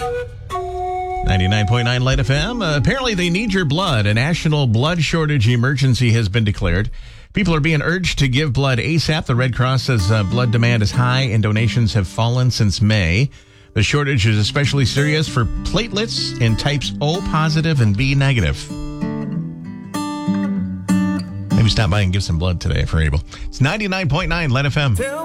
99.9 Light FM. Apparently, they need your blood. A national blood shortage emergency has been declared. People are being urged to give blood ASAP. The Red Cross says blood demand is high and donations have fallen since May. The shortage is especially serious for platelets in types O positive and B negative. Maybe stop by and give some blood today if you're able. It's 99.9 Light FM.